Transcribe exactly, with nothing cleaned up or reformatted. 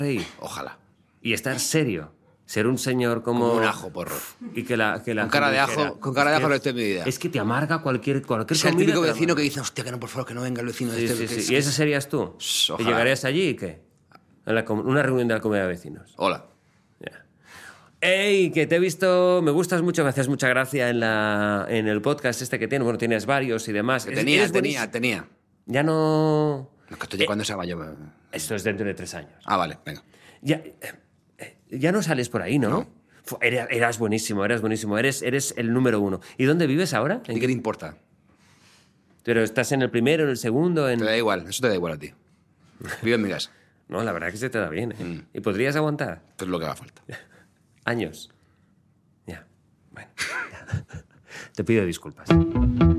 reír. Ojalá. Y estar serio. Ser un señor como... Como un ajo, porro. Y que la, que la Con cara de gente dijera, ajo, con cara de es ajo que- no estoy en mi vida. Es que te amarga cualquier, cualquier O sea, el comida. típico te la vecino amarga. que dice, hostia, que no, por favor, que no venga el vecino Sí, este. sí, que sí. es- ¿Y ese serías tú? Shh, ¿Te ojalá. llegarías allí y qué? A la com- una reunión de la comunidad de vecinos. Hola. Ya. ¡Ey! Que te he visto... Me gustas mucho, me haces mucha gracia en, la, en el podcast este que tienes. Bueno, tienes varios y demás. Que Es- tenía, eres tenía, buenísimo. tenía. Ya no... No, que esto ya cuando se vaya... Esto es dentro de tres años. Ah, vale, venga. Ya, eh, eh, ya no sales por ahí, ¿no? No. Fu- Eras, eras buenísimo, eras buenísimo. Eres, eres el número uno. ¿Y dónde vives ahora? ¿Y qué te importa? ¿Pero estás en el primero, en el segundo? En... Te da igual, eso te da igual a ti. Vive en mi casa. No, la verdad que se te da bien. ¿eh? Mm. ¿Y podrías aguantar? Esto es lo que haga falta. Años. Ya. Bueno. Te pido disculpas.